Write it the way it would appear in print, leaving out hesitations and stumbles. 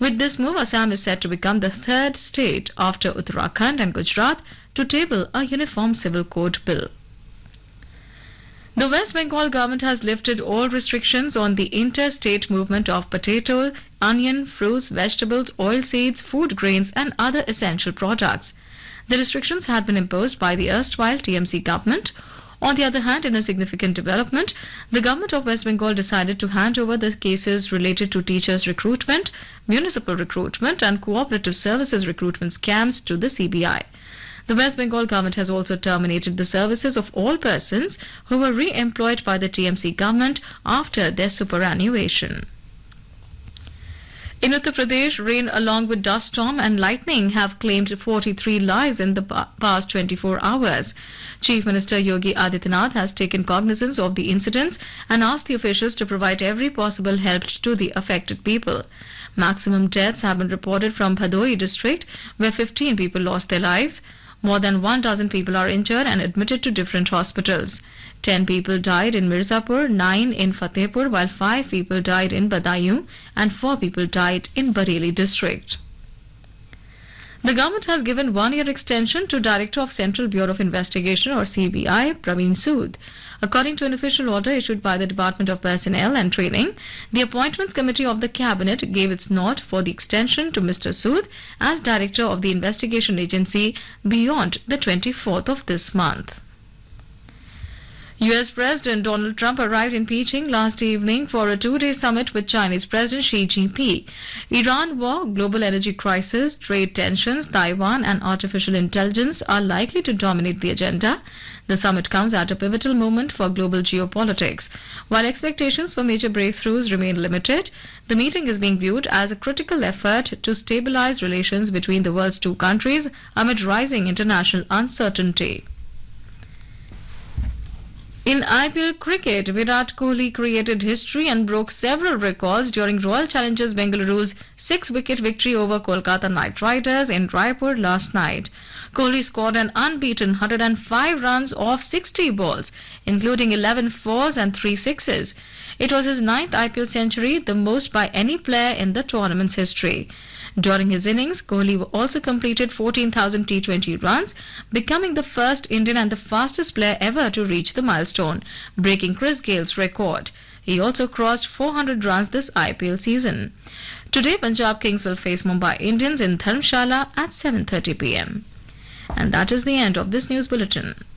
With this move, Assam is set to become the third state after Uttarakhand and Gujarat to table a uniform civil code bill. The West Bengal government has lifted all restrictions on the interstate movement of potato, onion, fruits, vegetables, oilseeds, food grains and other essential products. The restrictions had been imposed by the erstwhile TMC government. On the other hand, in a significant development, the government of West Bengal decided to hand over the cases related to teachers' recruitment, municipal recruitment and cooperative services recruitment scams to the CBI. The West Bengal government has also terminated the services of all persons who were re-employed by the TMC government after their superannuation. In Uttar Pradesh, rain along with dust storm and lightning have claimed 43 lives in the past 24 hours. Chief Minister Yogi Adityanath has taken cognizance of the incidents and asked the officials to provide every possible help to the affected people. Maximum deaths have been reported from Bhadoi district, where 15 people lost their lives. More than 1,000 people are injured and admitted to different hospitals. 10 people died in Mirzapur, 9 in Fatehpur, while 5 people died in Badaयूं and 4 people died in Bareilly district. The government has given 1-year extension to Director of Central Bureau of Investigation or CBI, Praveen Sood. According to an official order issued by the Department of Personnel and Training, the Appointments Committee of the Cabinet gave its nod for the extension to Mr. Sood as Director of the Investigation Agency beyond the 24th of this month. US President Donald Trump arrived in Beijing last evening for a 2-day summit with Chinese President Xi Jinping. Iran war, global energy crisis, trade tensions, Taiwan and artificial intelligence are likely to dominate the agenda. The summit comes at a pivotal moment for global geopolitics. While expectations for major breakthroughs remain limited, the meeting is being viewed as a critical effort to stabilize relations between the world's two countries amid rising international uncertainty. In IPL cricket, Virat Kohli created history and broke several records during Royal Challengers Bengaluru's 6-wicket victory over Kolkata Knight Riders in Raipur last night. Kohli scored an unbeaten 105 runs off 60 balls, including 11 fours and 3 sixes. It was his 9th IPL century, the most by any player in the tournament's history. During his innings, Kohli also completed 14,000 T20 runs, becoming the first Indian and the fastest player ever to reach the milestone, breaking Chris Gale's record. He also crossed 400 runs this IPL season. Today, Punjab Kings will face Mumbai Indians in Dharamshala at 7:30 p.m. And that is the end of this news bulletin.